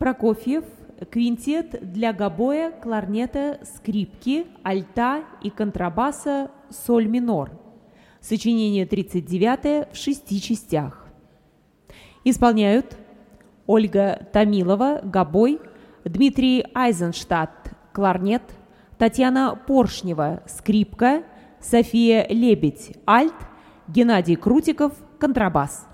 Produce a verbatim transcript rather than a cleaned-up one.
Прокофьев, квинтет для гобоя, кларнета, скрипки, альта и контрабаса соль минор. Сочинение тридцать девятое в шести частях. Исполняют Ольга Томилова, гобой, Дмитрий Айзенштадт, кларнет, Татьяна Поршнева, скрипка, София Лебедь, альт, Геннадий Крутиков, контрабас.